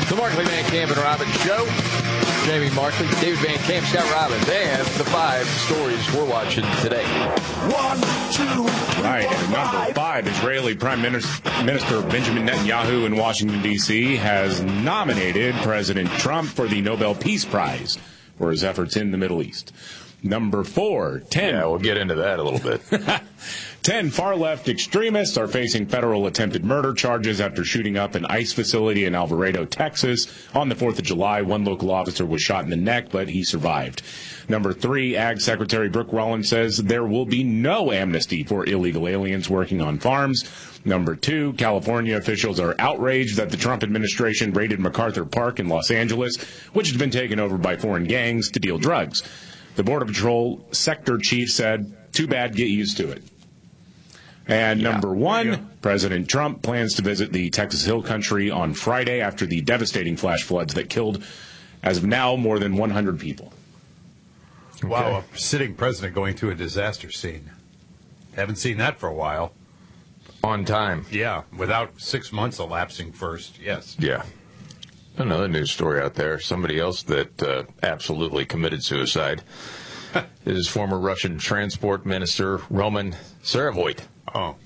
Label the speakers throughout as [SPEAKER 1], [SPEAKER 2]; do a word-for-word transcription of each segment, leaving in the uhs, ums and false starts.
[SPEAKER 1] The Markley, Van Camp, and Robbins Show. Jamie Markley, David Van Camp, Scott Robbins, and the five stories we're watching today.
[SPEAKER 2] One, two,
[SPEAKER 3] All right, and number five, Israeli Prime Minister, Minister Benjamin Netanyahu in Washington, D C has nominated President Trump for the Nobel Peace Prize for his efforts in the Middle East. Number four, ten.
[SPEAKER 1] Yeah, we'll get into that a little bit.
[SPEAKER 3] Ten far-left extremists are facing federal attempted murder charges after shooting up an ICE facility in Alvarado, Texas. On the fourth of July, one local officer was shot in the neck, but he survived. Number three, Ag Secretary Brooke Rollins says there will be no amnesty for illegal aliens working on farms. Number two, California officials are outraged that the Trump administration raided MacArthur Park in Los Angeles, which has been taken over by foreign gangs to deal drugs. The Border Patrol sector chief said, too bad, get used to it. And
[SPEAKER 1] Yeah,
[SPEAKER 3] number one, President Trump plans to visit the Texas Hill Country on Friday after the devastating flash floods that killed, as of now, more than one hundred people.
[SPEAKER 4] Wow, a sitting president going to a disaster scene. Haven't seen that for a while.
[SPEAKER 1] On time.
[SPEAKER 4] Yeah, without six months elapsing first, yes.
[SPEAKER 1] Yeah. Another news story out there. Somebody else that uh, absolutely committed suicide is former Russian transport minister Roman Saravojt.
[SPEAKER 4] Oh.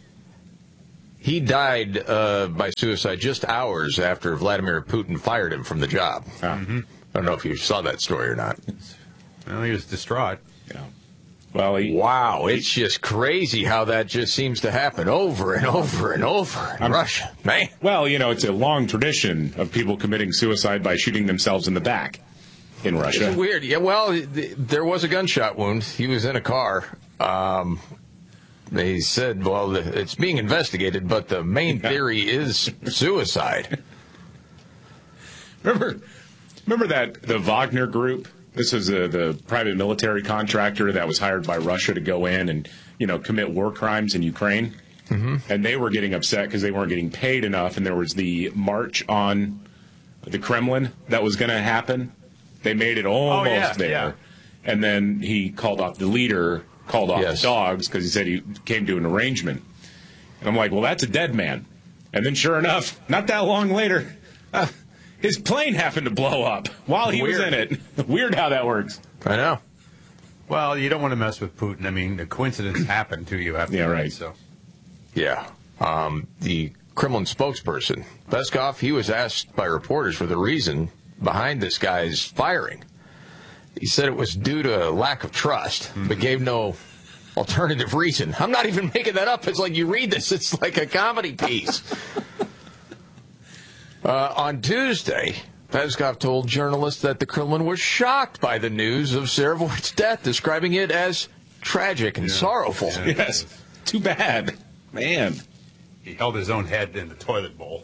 [SPEAKER 1] He died uh, by suicide just hours after Vladimir Putin fired him from the job.
[SPEAKER 4] Mm-hmm.
[SPEAKER 1] I don't know if you saw that story or not.
[SPEAKER 4] Well, he was distraught.
[SPEAKER 3] Yeah. Well, he,
[SPEAKER 1] Wow, it's just crazy how that just seems to happen over and over and over in
[SPEAKER 3] I'm-
[SPEAKER 1] Russia. Man.
[SPEAKER 3] well, you know, it's a long tradition of people committing suicide by shooting themselves in the back in Russia.
[SPEAKER 1] It's weird. Yeah, well, th- there was a gunshot wound. He was in a car. Um, they said, well, it's being investigated, but the main theory is suicide.
[SPEAKER 3] Remember, remember that the Wagner Group? This was a, the private military contractor that was hired by Russia to go in and, you know, commit war crimes in Ukraine. Mm-hmm. And they were getting upset because they weren't getting paid enough. And there was the march on the Kremlin that was going to happen. They made it almost
[SPEAKER 4] Oh, yeah,
[SPEAKER 3] there.
[SPEAKER 4] yeah.
[SPEAKER 3] And then he called off the leader, called off
[SPEAKER 1] Yes.
[SPEAKER 3] the dogs because he said he came to an arrangement. And I'm like, well, that's a dead man. And then sure enough, not that long later, uh, his plane happened to blow up while he was
[SPEAKER 1] Weird.
[SPEAKER 3] in it. Weird how that works.
[SPEAKER 1] I know.
[SPEAKER 4] Well, you don't want to mess with Putin. I mean, the coincidence happened to you after
[SPEAKER 3] Yeah,
[SPEAKER 4] that,
[SPEAKER 3] right.
[SPEAKER 4] So.
[SPEAKER 1] Yeah. Um, the Kremlin spokesperson, Peskov, he was asked by reporters for the reason behind this guy's firing. He said it was due to a lack of trust, mm-hmm. but gave no alternative reason. I'm not even making that up. It's like you read this, it's like a comedy piece. uh, on Tuesday, Peskov told journalists that the Kremlin was shocked by the news of Saravojt's death, describing it as tragic and
[SPEAKER 4] Yeah.
[SPEAKER 1] sorrowful.
[SPEAKER 4] Yeah.
[SPEAKER 3] Yes. Too bad. Man.
[SPEAKER 4] He held his own head in the toilet bowl.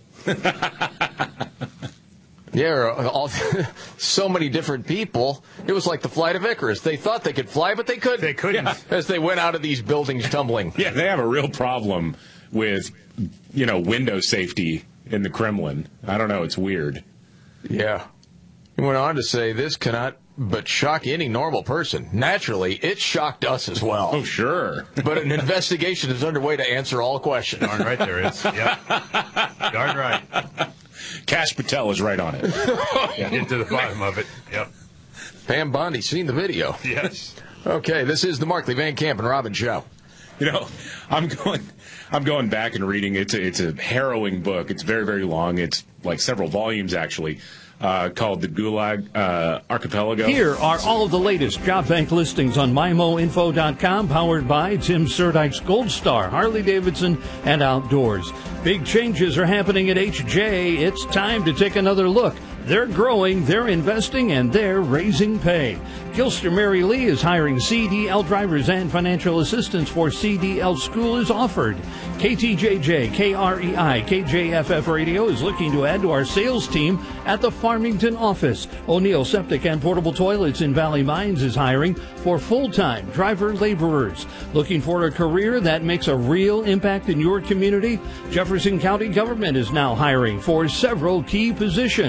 [SPEAKER 1] Yeah, all, so many different people. It was like the flight of Icarus. They thought they could fly, but they couldn't.
[SPEAKER 4] They couldn't.
[SPEAKER 3] Yeah.
[SPEAKER 1] As they went out of these buildings tumbling.
[SPEAKER 3] Yeah, they have a real problem with, you know, window safety in the Kremlin. I don't know. It's weird.
[SPEAKER 1] Yeah. He went on to say this cannot but shock any normal person. Naturally, it shocked us as well.
[SPEAKER 3] Oh, sure.
[SPEAKER 1] But an investigation is underway to answer all questions.
[SPEAKER 4] Darn right there is. Yep. Darn right.
[SPEAKER 3] Kash Patel is right on it.
[SPEAKER 4] Get to the bottom of it. Yep.
[SPEAKER 1] Pam Bondi, seen the video.
[SPEAKER 4] Yes.
[SPEAKER 1] Okay, this is the Markley, Van Camp, and Robbins Show.
[SPEAKER 3] You know, I'm going, I'm going back and reading. It's a, it's a harrowing book. It's very, very long. It's like several volumes, actually, uh, called The Gulag uh, Archipelago.
[SPEAKER 5] Here are all of the latest job bank listings on my mo info dot com, powered by Tim Surdyk's Gold Star, Harley-Davidson, and Outdoors. Big changes are happening at H J. It's time to take another look. They're growing, they're investing, and they're raising pay. Gilster Mary Lee is hiring C D L drivers, and financial assistance for C D L school is offered. K T J J, K R E I, K J F F Radio is looking to add to our sales team at the Farmington office. O'Neill Septic and Portable Toilets in Valley Mines is hiring for full-time driver laborers. Looking for a career that makes a real impact in your community? Jefferson County government is now hiring for several key positions.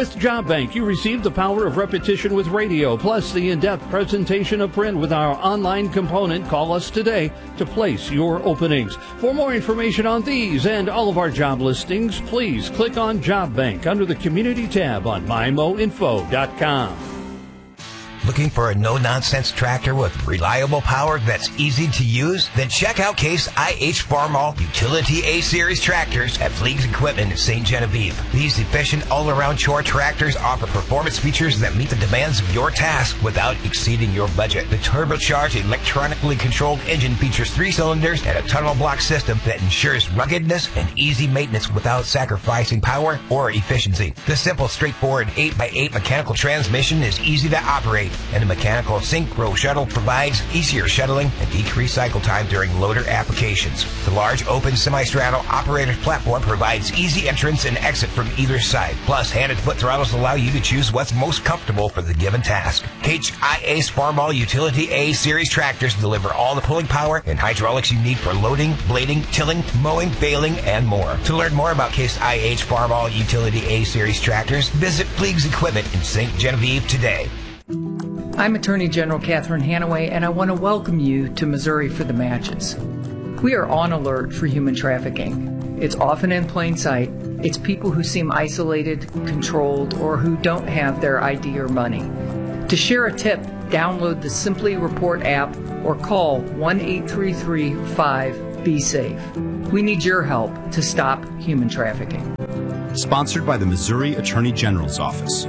[SPEAKER 5] With Job Bank, you receive the power of repetition with radio, plus the in-depth presentation of print with our online component. Call us today to place your openings. For more information on these and all of our job listings, please click on Job Bank under the Community tab on my mo info dot com.
[SPEAKER 6] Looking for a no-nonsense tractor with reliable power that's easy to use? Then check out Case I H Farmall Utility A-Series tractors at Fleegs Equipment in Saint Genevieve. These efficient all-around chore tractors offer performance features that meet the demands of your task without exceeding your budget. The turbocharged, electronically controlled engine features three cylinders and a tunnel block system that ensures ruggedness and easy maintenance without sacrificing power or efficiency. The simple, straightforward eight by eight mechanical transmission is easy to operate, and the mechanical synchro shuttle provides easier shuttling and decreased cycle time during loader applications. The large open semi-straddle operator's platform provides easy entrance and exit from either side. Plus, hand and foot throttles allow you to choose what's most comfortable for the given task. H I Ace Farmall Utility A-Series tractors deliver all the pulling power and hydraulics you need for loading, blading, tilling, mowing, baling, and more. To learn more about Case I H Farmall Utility A-Series tractors, visit Fleegs Equipment in Saint Genevieve today.
[SPEAKER 7] I'm Attorney General Catherine Hanaway, and I want to welcome you to Missouri for the Matches. We are on alert for human trafficking. It's often in plain sight. It's people who seem isolated, controlled, or who don't have their I D or money. To share a tip, download the Simply Report app or call one eight three three five B safe. We need your help to stop human trafficking.
[SPEAKER 8] Sponsored by the Missouri Attorney General's Office.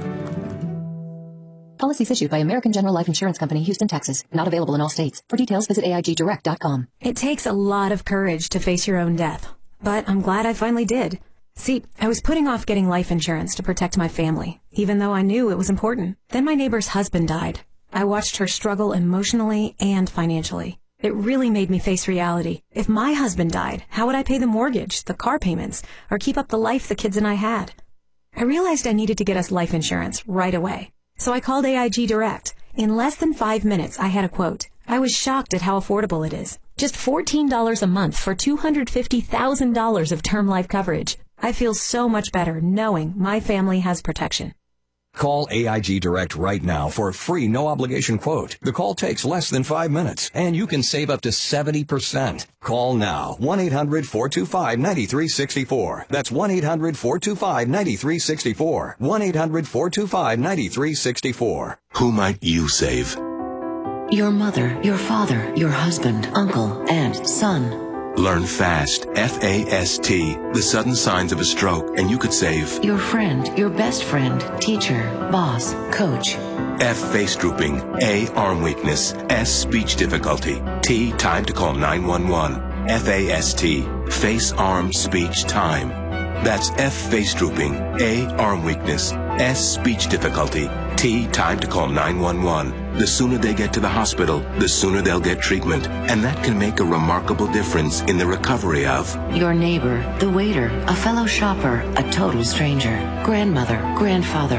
[SPEAKER 9] Policies issued by American General Life Insurance Company, Houston, Texas. Not available in all states. For details, visit A I G direct dot com.
[SPEAKER 10] It takes a lot of courage to face your own death, but I'm glad I finally did. See, I was putting off getting life insurance to protect my family, even though I knew it was important. Then my neighbor's husband died. I watched her struggle emotionally and financially. It really made me face reality. If my husband died, how would I pay the mortgage, the car payments, or keep up the life the kids and I had? I realized I needed to get us life insurance right away. So I called A I G Direct. In less than five minutes, I had a quote. I was shocked at how affordable it is. Just fourteen dollars a month for two hundred fifty thousand dollars of term life coverage. I feel so much better knowing my family has protection.
[SPEAKER 11] Call A I G Direct right now for a free no-obligation quote. The call takes less than five minutes, and you can save up to seventy percent. Call now, one eight hundred four two five nine three six four. That's one eight hundred four two five nine three six four. one eight hundred four two five nine three six four.
[SPEAKER 12] Who might you save?
[SPEAKER 9] Your mother, your father, your husband, uncle, aunt, son.
[SPEAKER 12] Learn FAST, F A S T, the sudden signs of a stroke, and you could save
[SPEAKER 9] your friend, your best friend, teacher, boss, coach.
[SPEAKER 12] F, face drooping. A, arm weakness. S, speech difficulty. T, time to call nine one one. F A S T, face, arm, speech, time. That's F, face drooping. A, arm weakness. S, speech difficulty. T, time to call nine one one. The sooner they get to the hospital, the sooner they'll get treatment. And that can make a remarkable difference in the recovery of
[SPEAKER 9] your neighbor, the waiter, a fellow shopper, a total stranger, grandmother, grandfather.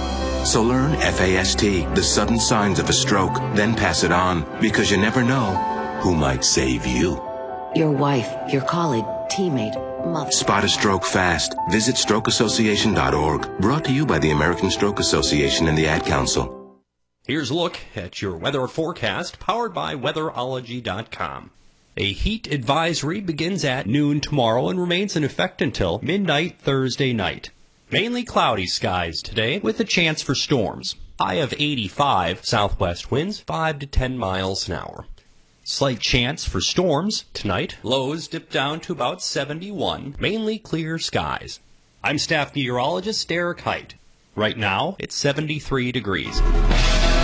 [SPEAKER 12] So learn F A S T, the sudden signs of a stroke, then pass it on, because you never know who might save you.
[SPEAKER 9] Your wife, your colleague, teammate, mother.
[SPEAKER 12] Spot a stroke fast. Visit stroke association dot org. Brought to you by the American Stroke Association and the Ad Council.
[SPEAKER 13] Here's a look at your weather forecast, powered by weatherology dot com. A heat advisory begins at noon tomorrow and remains in effect until midnight Thursday night. Mainly cloudy skies today with a chance for storms. High of eighty-five, southwest winds five to ten miles an hour. Slight chance for storms tonight. Lows dip down to about seventy-one. Mainly clear skies. I'm staff meteorologist Derek Height. Right now, it's seventy-three degrees.